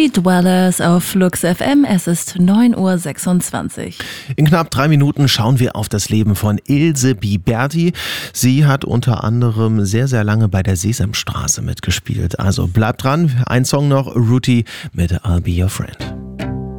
Street Dwellers auf Flux FM. Es ist 9:26 Uhr. In knapp 3 Minuten schauen wir auf das Leben von Ilse Biberti. Sie hat unter anderem sehr, sehr lange bei der Sesamstraße mitgespielt. Also bleibt dran. Ein Song noch, Ruti mit I'll Be Your Friend.